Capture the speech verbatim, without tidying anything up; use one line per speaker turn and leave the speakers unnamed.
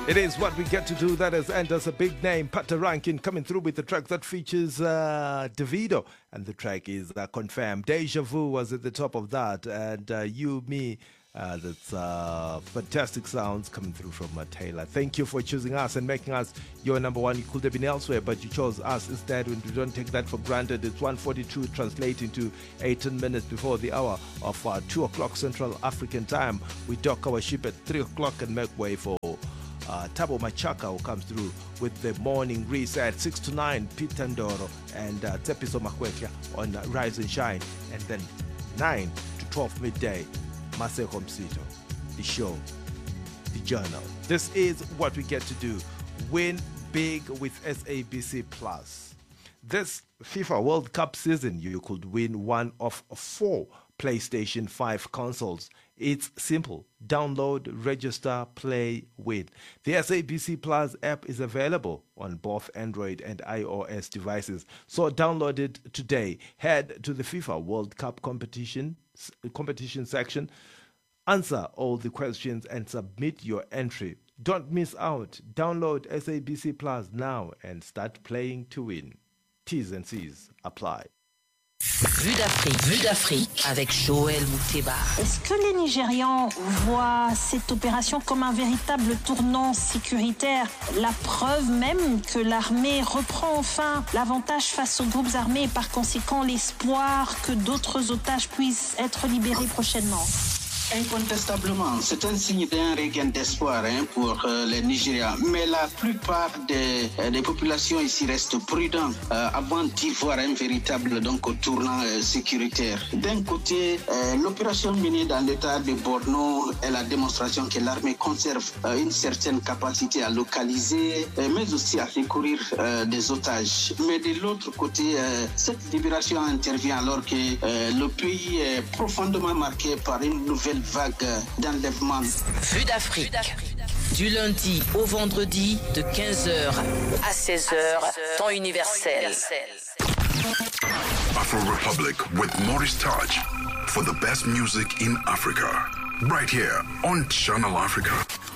It is what we get to do. That is, and as a big name, Pata Rankin, coming through with the track that features uh, Davido. And the track is uh, Confirmed. Deja Vu was at the top of that. And uh, You, Me, uh, that's uh, fantastic sounds coming through from uh, Taylor. Thank you for choosing us and making us your number one. You could have been elsewhere, but you chose us instead. And we don't take that for granted. It's one forty-two, translating to eighteen minutes before the hour of uh, two o'clock Central African time. We dock our ship at three o'clock and make way for Uh, Tabo Machaka, who comes through with the morning reset, six to nine, Pete Tandoro and uh, Tsepiso Makwetya on uh, Rise and Shine, and then nine to twelve midday, Maseko Msito, the show, the journal. This is what we get to do. Win big with S A B C Plus. This FIFA World Cup season, you could win one of four PlayStation five consoles. It's simple. Download, register, play, win. The S A B C Plus app is available on both Android and iOS devices. So download it today. Head to the FIFA World Cup competition competition section. Answer all the questions and submit your entry. Don't miss out. Download S A B C Plus now and start playing to win. T's and C's apply.
Vue d'Afrique, Vue d'Afrique avec Joël Mouteba.
Est-ce que les Nigérians voient cette opération comme un véritable tournant sécuritaire? La preuve même que l'armée reprend enfin l'avantage face aux groupes armés et par conséquent l'espoir que d'autres otages puissent être libérés prochainement.
Incontestablement, c'est un signe d'un regain d'espoir hein, pour euh, les Nigériens. Mais la plupart des, euh, des populations ici restent prudentes euh, avant d'y voir un véritable donc, tournant euh, sécuritaire. D'un côté, euh, l'opération menée dans l'état de Borno est la démonstration que l'armée conserve euh, une certaine capacité à localiser, euh, mais aussi à secourir euh, des otages. Mais de l'autre côté, euh, cette libération intervient alors que euh, le pays est profondément marqué par une nouvelle vague d'enlèvement.
Vue d'Afrique. Du lundi au vendredi de quinze heures à seize heures, temps universel.
Afro Republic with Maurice Touch for the best music in Africa. Right here on Channel Africa.